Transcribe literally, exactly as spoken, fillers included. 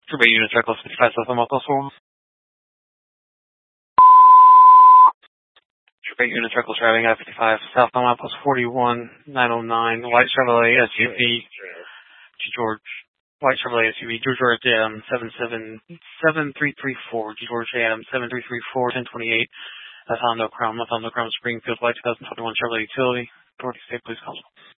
Trooper units, Reckless fifty-five, South Omaha, plus four. Trooper units, Reckless driving, I fifty-five, South Omaha, plus forty-one, nine oh nine, white Chevrolet S U V, George, white Chevrolet S U V, George George Adam, seven seven seven three three four, George Adam, seven three three four, ten twenty-eight, that's Hondo Crown, that's Hondo Crown, Springfield, white two thousand twenty-one Chevrolet Utility, Authority State Police Council.